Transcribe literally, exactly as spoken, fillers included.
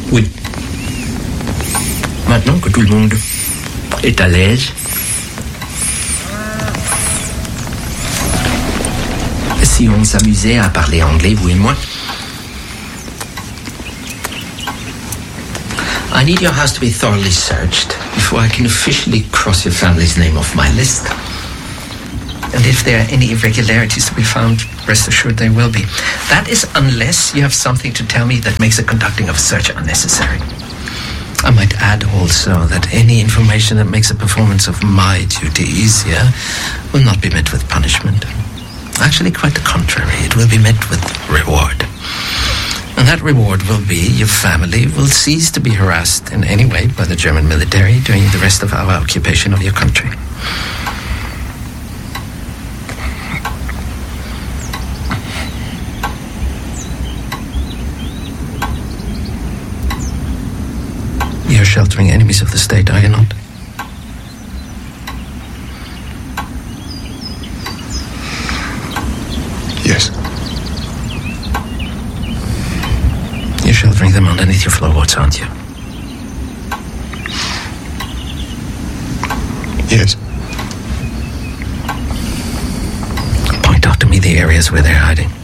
Oui. Maintenant que tout le monde est à l'aise, si on s'amusait à parler anglais, vous et moi. I need your house to be thoroughly searched before I can officially cross your family's name off my list. And if there are any irregularities to be found, rest assured there will be. That is unless you have something to tell me that makes the conducting of a search unnecessary. I might add also that any information that makes the performance of my duty easier will not be met with punishment. Actually, quite the contrary. It will be met with reward. And that reward will be your family will cease to be harassed in any way by the German military during the rest of our occupation of your country. You're sheltering enemies of the state, are you not? Yes. You're sheltering them underneath your floorboards, aren't you? Yes. Point out to me the areas where they're hiding.